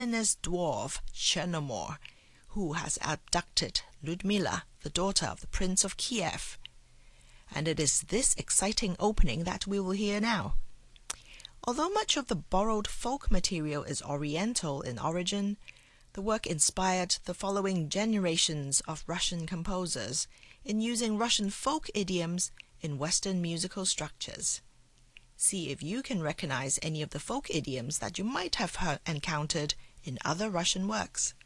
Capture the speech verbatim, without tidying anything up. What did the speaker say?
villainous dwarf Chernomor, who has abducted Ludmilla, the daughter of the Prince of Kiev. And it is this exciting opening that we will hear now. Although much of the borrowed folk material is Oriental in origin, the work inspired the following generations of Russian composers in using Russian folk idioms in Western musical structures. See if you can recognize any of the folk idioms that you might have heard, encountered in other Russian works.